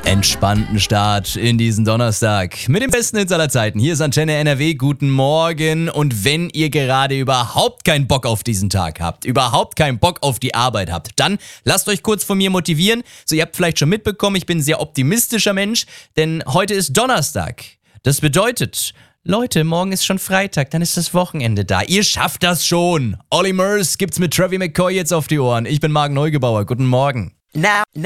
Entspannten Start in diesen Donnerstag mit dem besten Hits aller Zeiten. Hier ist Antenne NRW, guten Morgen. Und wenn ihr gerade überhaupt keinen Bock auf diesen Tag habt, überhaupt keinen Bock auf die Arbeit habt, dann lasst euch kurz von mir motivieren. So, ihr habt vielleicht schon mitbekommen, ich bin ein sehr optimistischer Mensch, denn heute ist Donnerstag. Das bedeutet, Leute, morgen ist schon Freitag, dann ist das Wochenende da. Ihr schafft das schon. Olly Murs gibt's mit Travie McCoy jetzt auf die Ohren. Ich bin Marc Neugebauer, guten Morgen. Now